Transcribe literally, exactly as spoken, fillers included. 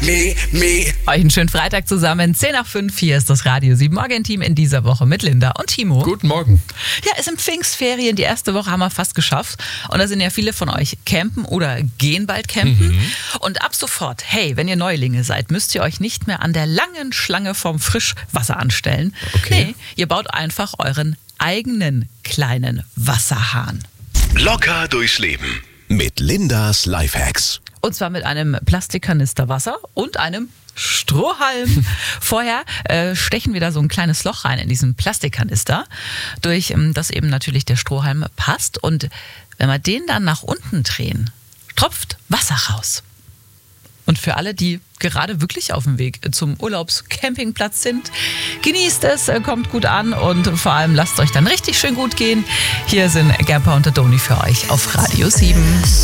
me, me. Euch einen schönen Freitag zusammen. zehn nach fünf, hier ist das Radio sieben Morgen-Team in dieser Woche mit Linda und Timo. Guten Morgen. Ja, es sind Pfingstferien. Die erste Woche haben wir fast geschafft. Und da sind ja viele von euch campen oder gehen bald campen. Mhm. Und ab sofort, hey, wenn ihr Neulinge seid, müsst ihr euch nicht mehr an der langen Schlange vom Frischwasser anstellen. Okay. Nee, ihr baut einfach euren eigenen kleinen Wasserhahn. Locker durchs Leben mit Lindas Lifehacks. Und zwar mit einem Plastikkanister Wasser und einem Strohhalm. Vorher äh, stechen wir da so ein kleines Loch rein in diesen Plastikkanister, durch ähm, das eben natürlich der Strohhalm passt. Und wenn wir den dann nach unten drehen, tropft Wasser raus. Und für alle, die gerade wirklich auf dem Weg zum Urlaubscampingplatz sind, genießt es, kommt gut an und vor allem lasst euch dann richtig schön gut gehen. Hier sind Gamper und Doni für euch auf Radio sieben.